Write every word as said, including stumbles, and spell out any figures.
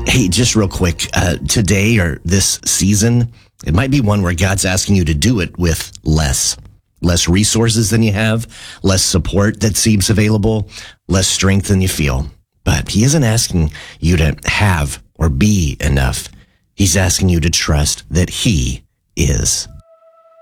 Hey, just real quick, uh, today or this season, it might be one where God's asking you to do it with less. Less resources than you have, less support that seems available, less strength than you feel. But he isn't asking you to have or be enough. He's asking you to trust that he is.